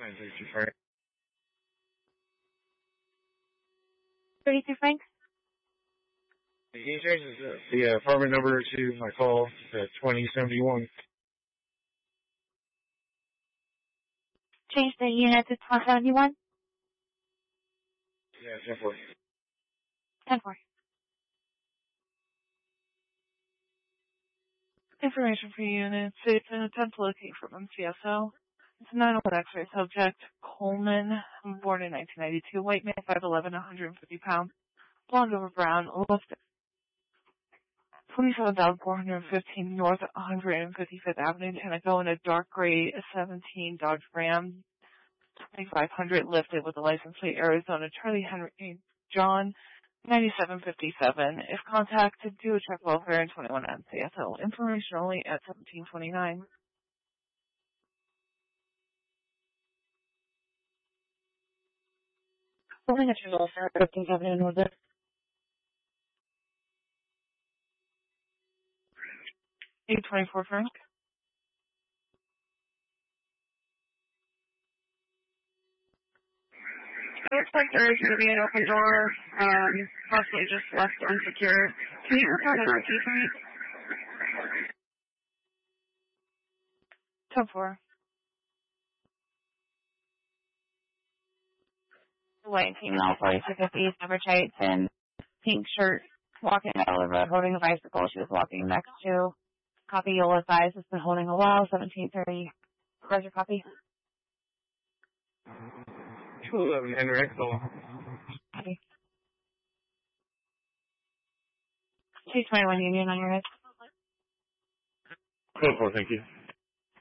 932 Frank. 32 Frank? Can you change the apartment number to my call at 2071? Change the unit to 1271? Yeah, 10-4. 10-4. Information for units. It's an attempt to locate from MCSO. It's a 901 X-ray subject, Coleman, born in 1992, white man, 5'11", 150 pounds, blonde over brown, left 27,415 North 155th Avenue, Tenneco, in a dark gray 17 Dodge Ram 2500, lifted with a license plate Arizona Charlie Henry John 9757. If contacted, do a check welfare in 21 MCSO. Information only at 1729. Holding a check welfare at 15th Avenue Northern. 824 Frank. It looks like there is going to be an open door, possibly just left unsecured. Can you report an RT for me? 10-4. White female, 4250, silver tights, and pink shirt, walking out of the road, holding a bicycle. She was walking next to copy Yola Thighs, has been holding a while, 1730. Where's your copy? 211 Henry Call. Copy. 221 Union on your head. 12-4, thank you.